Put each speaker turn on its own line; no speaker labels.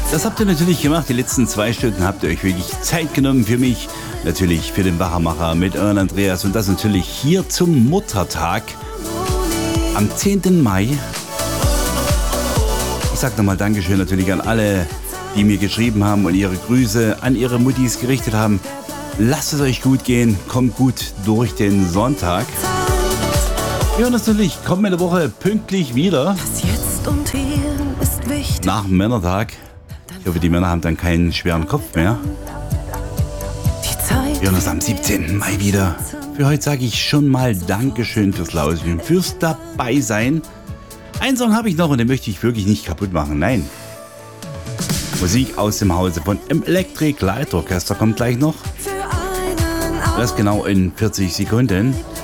Das habt ihr natürlich gemacht. Die letzten 2 Stunden habt ihr euch wirklich Zeit genommen für mich. Natürlich für den Wachermacher mit euren Andreas. Und das natürlich hier zum Muttertag am 10. Mai. Ich sag nochmal Dankeschön natürlich an alle, die mir geschrieben haben und ihre Grüße an ihre Muttis gerichtet haben. Lasst es euch gut gehen. Kommt gut durch den Sonntag. Wir hören uns natürlich kommende Woche pünktlich wieder.
Das Jetzt und Hier ist wichtig.
Nach dem Männertag. Ich hoffe, die Männer haben dann keinen schweren Kopf mehr. Wir hören uns am 17. Mai wieder. Für heute sage ich schon mal Dankeschön fürs Lauschen, fürs Dabeisein. Einen Song habe ich noch und den möchte ich wirklich nicht kaputt machen. Nein. Musik aus dem Hause von Electric Light Orchestra kommt gleich noch. Das genau in 40 Sekunden.